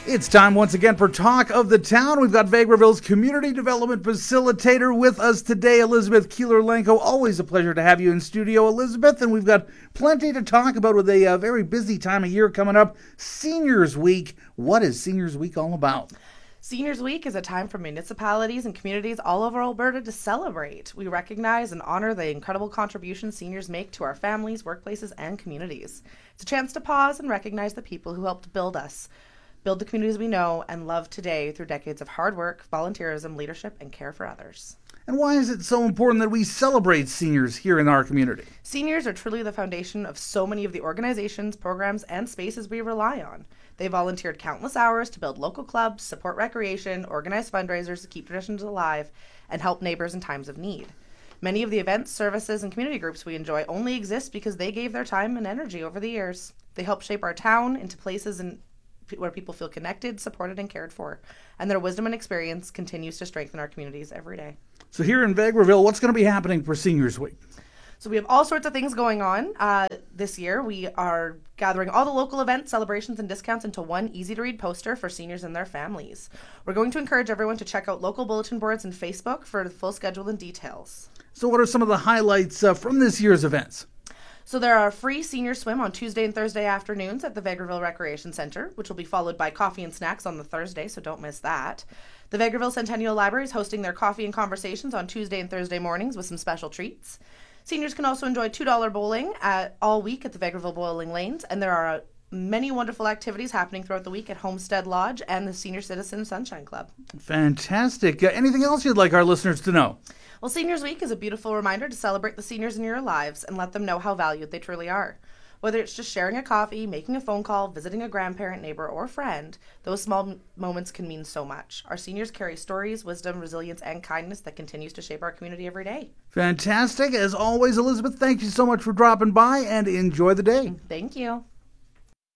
It's time once again for Talk of the Town. We've got Vegreville's Community Development Facilitator with us today, Elizabeth Keeler-Lenko. Always a pleasure to have you in studio, Elizabeth. And we've got plenty to talk about with a very busy time of year coming up. Seniors Week. What is Seniors Week all about? Seniors Week is a time for municipalities and communities all over Alberta to celebrate. We recognize and honor the incredible contributions seniors make to our families, workplaces, and communities. It's a chance to pause and recognize the people who helped build us, build the communities we know and love today through decades of hard work, volunteerism, leadership, and care for others. And why is it so important that we celebrate seniors here in our community? Seniors are truly the foundation of so many of the organizations, programs, and spaces we rely on. They volunteered countless hours to build local clubs, support recreation, organize fundraisers to keep traditions alive, and help neighbors in times of need. Many of the events, services, and community groups we enjoy only exist because they gave their time and energy over the years. They help shape our town into places where people feel connected, supported, and cared for. And their wisdom and experience continues to strengthen our communities every day. So here in Vegreville, what's going to be happening for Seniors Week? So we have all sorts of things going on this year. We are gathering all the local events, celebrations, and discounts into one easy-to-read poster for seniors and their families. We're going to encourage everyone to check out local bulletin boards and Facebook for the full schedule and details. So what are some of the highlights from this year's events? So there are free senior swim on Tuesday and Thursday afternoons at the Vegreville Recreation Centre, which will be followed by coffee and snacks on the Thursday, so don't miss that. The Vegreville Centennial Library is hosting their coffee and conversations on Tuesday and Thursday mornings with some special treats. Seniors can also enjoy $2 bowling all week at the Vegreville Bowling Lanes, and there are many wonderful activities happening throughout the week at Homestead Lodge and the Senior Citizen Sunshine Club. Fantastic. Anything else you'd like our listeners to know? Well, Seniors Week is a beautiful reminder to celebrate the seniors in your lives and let them know how valued they truly are. Whether it's just sharing a coffee, making a phone call, visiting a grandparent, neighbor, or friend, those small moments can mean so much. Our seniors carry stories, wisdom, resilience, and kindness that continues to shape our community every day. Fantastic. As always, Elizabeth, thank you so much for dropping by and enjoy the day. Thank you.